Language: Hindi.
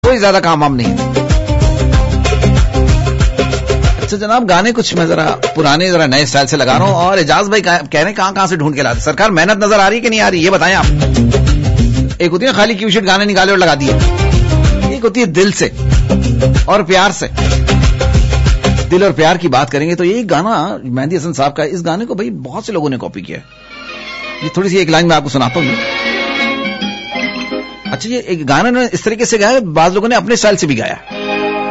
कोई ज्यादा काम वाम नहीं है। अच्छा जनाब, गाने कुछ मैं जरा पुराने जरा नए स्टाइल से लगा रहा हूं, और एजाज भाई कह रहे हैं कहां से ढूंढ के लाते। सरकार मेहनत नजर आ रही है कि नहीं आ रही, ये बताएं आप। एक होती है खाली क्यू शीट गाने निकाले और लगा दिए, एक होती है दिल से और प्यार से। दिल और प्यार की बात करेंगे तो यही गाना मेहंदी हसन साहब का, इस गाने को भाई बहुत से लोगों ने कॉपी किया है। ये थोड़ी सी एक लाइन में आपको सुनाता हूं। अच्छा, ये एक गाना इस तरीके से गाया, बाज लोगों ने अपने स्टाइल से भी गाया।